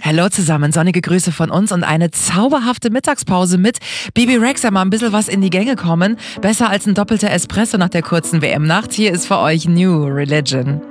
Hallo zusammen, sonnige Grüße von uns und eine zauberhafte Mittagspause mit Bibi Rexha, mal ein bisschen was in die Gänge kommen. Besser als ein doppelter Espresso nach der kurzen WM-Nacht. Hier ist für euch New Religion.